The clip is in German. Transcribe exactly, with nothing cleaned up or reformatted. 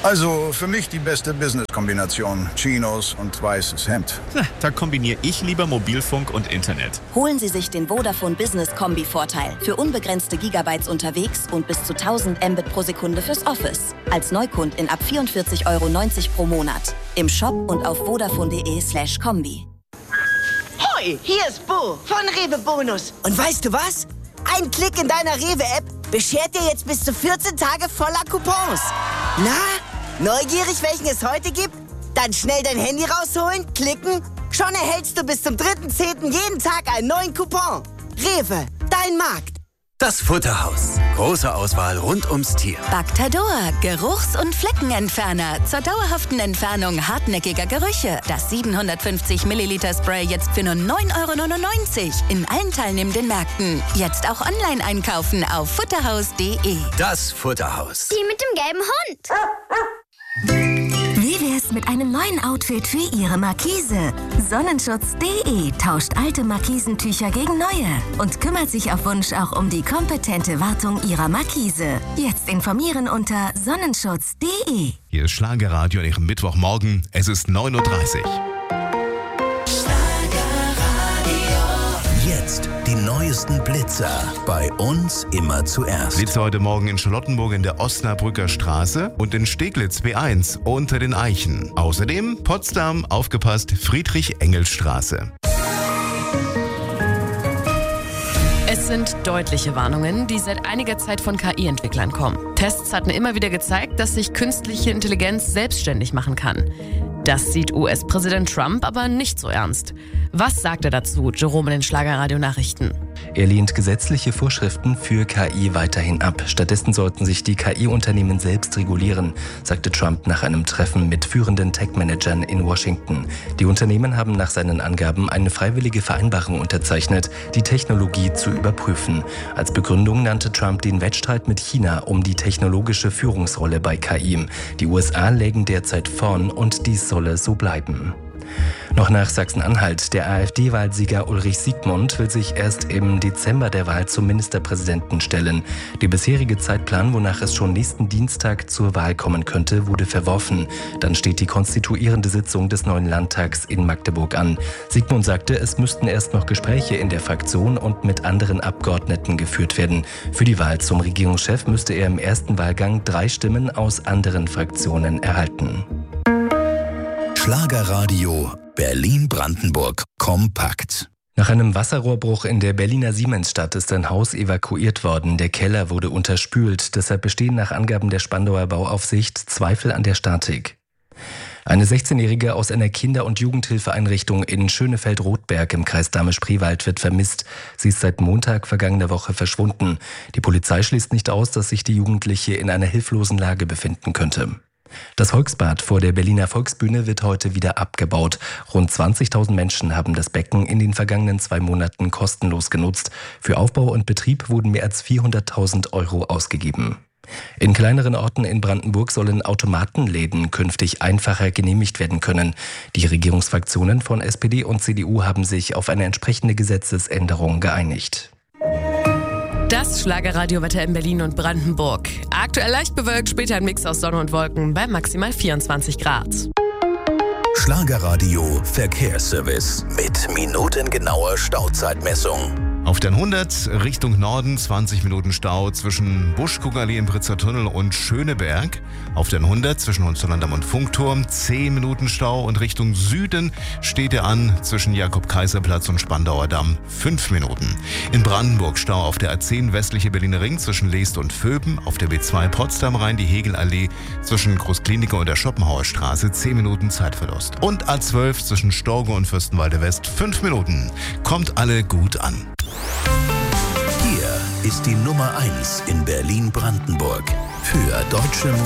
Also für mich die beste Business-Kombination. Chinos und weißes Hemd. Na, da kombiniere ich lieber Mobilfunk und Internet. Holen Sie sich den Vodafone Business Kombi-Vorteil. Für unbegrenzte Gigabytes unterwegs und bis zu tausend Mbit pro Sekunde fürs Office. Als Neukundin ab vierundvierzig Euro neunzig pro Monat. Im Shop und auf vodafone.de slash Kombi. Hoi, hier ist Bo von Rewe Bonus. Und weißt du was? Ein Klick in deiner Rewe-App beschert dir jetzt bis zu vierzehn Tage voller Coupons. Na, neugierig, welchen es heute gibt? Dann schnell dein Handy rausholen, klicken. Schon erhältst du bis zum dritten zehnten jeden Tag einen neuen Coupon. Rewe, dein Markt. Das Futterhaus. Große Auswahl rund ums Tier. Bactador, Geruchs- und Fleckenentferner. Zur dauerhaften Entfernung hartnäckiger Gerüche. Das siebenhundertfünfzig Milliliter Spray jetzt für nur neun Euro neunundneunzig. In allen teilnehmenden Märkten. Jetzt auch online einkaufen auf futterhaus punkt de. Das Futterhaus. Die mit dem gelben Hund. Wie wär's mit einem neuen Outfit für Ihre Markise? Sonnenschutz punkt de tauscht alte Markisentücher gegen neue und kümmert sich auf Wunsch auch um die kompetente Wartung Ihrer Markise. Jetzt informieren unter sonnenschutz punkt de. Hier ist Schlagerradio an Ihrem Mittwochmorgen. Es ist neun Uhr dreißig. Jetzt die neuesten Blitzer. Bei uns immer zuerst. Blitzer heute Morgen in Charlottenburg in der Osnabrücker Straße und in Steglitz B eins unter den Eichen. Außerdem Potsdam, aufgepasst, Friedrich-Engels-Straße. Es sind deutliche Warnungen, die seit einiger Zeit von K I-Entwicklern kommen. Tests hatten immer wieder gezeigt, dass sich künstliche Intelligenz selbstständig machen kann. Das sieht U S-Präsident Trump aber nicht so ernst. Was sagt er dazu, Jerome in den Schlagerradio-Nachrichten? Er lehnt gesetzliche Vorschriften für K I weiterhin ab. Stattdessen sollten sich die K I-Unternehmen selbst regulieren, sagte Trump nach einem Treffen mit führenden Tech-Managern in Washington. Die Unternehmen haben nach seinen Angaben eine freiwillige Vereinbarung unterzeichnet, die Technologie zu überprüfen. Als Begründung nannte Trump den Wettstreit mit China um die technologische Führungsrolle bei K I. Die U S A lägen derzeit vorn und dies solle so bleiben. Noch nach Sachsen-Anhalt. Der AfD-Wahlsieger Ulrich Siegmund will sich erst im Dezember der Wahl zum Ministerpräsidenten stellen. Der bisherige Zeitplan, wonach es schon nächsten Dienstag zur Wahl kommen könnte, wurde verworfen. Dann steht die konstituierende Sitzung des neuen Landtags in Magdeburg an. Siegmund sagte, es müssten erst noch Gespräche in der Fraktion und mit anderen Abgeordneten geführt werden. Für die Wahl zum Regierungschef müsste er im ersten Wahlgang drei Stimmen aus anderen Fraktionen erhalten. Schlagerradio Berlin-Brandenburg kompakt. Nach einem Wasserrohrbruch in der Berliner Siemensstadt ist ein Haus evakuiert worden. Der Keller wurde unterspült. Deshalb bestehen nach Angaben der Spandauer Bauaufsicht Zweifel an der Statik. Eine sechzehnjährige aus einer Kinder- und Jugendhilfeeinrichtung in Schönefeld-Rothberg im Kreis Dahme-Spreewald wird vermisst. Sie ist seit Montag vergangener Woche verschwunden. Die Polizei schließt nicht aus, dass sich die Jugendliche in einer hilflosen Lage befinden könnte. Das Volksbad vor der Berliner Volksbühne wird heute wieder abgebaut. Rund zwanzigtausend Menschen haben das Becken in den vergangenen zwei Monaten kostenlos genutzt. Für Aufbau und Betrieb wurden mehr als vierhunderttausend Euro ausgegeben. In kleineren Orten in Brandenburg sollen Automatenläden künftig einfacher genehmigt werden können. Die Regierungsfraktionen von S P D und C D U haben sich auf eine entsprechende Gesetzesänderung geeinigt. Das Schlagerradiowetter in Berlin und Brandenburg. Aktuell leicht bewölkt, später ein Mix aus Sonne und Wolken bei maximal vierundzwanzig Grad. Schlagerradio Verkehrsservice mit minutengenauer Stauzeitmessung. Auf der hundert Richtung Norden zwanzig Minuten Stau zwischen Buschkuckerlee im Britzer Tunnel und Schöneberg. Auf der hundert zwischen Hohenzollern-Damm und Funkturm zehn Minuten Stau und Richtung Süden steht er an zwischen Jakob-Kaiser-Platz und Spandauer Damm fünf Minuten. In Brandenburg Stau auf der A zehn westliche Berliner Ring zwischen Leest und Vöben, auf der B zwei Potsdam-Rhein die Hegelallee zwischen Großklinike und der Schopenhauer Straße zehn Minuten Zeitverlust. Und A zwölf zwischen Storge und Fürstenwalde West fünf Minuten. Kommt alle gut an. Hier ist die Nummer eins in Berlin-Brandenburg für deutsche Musik.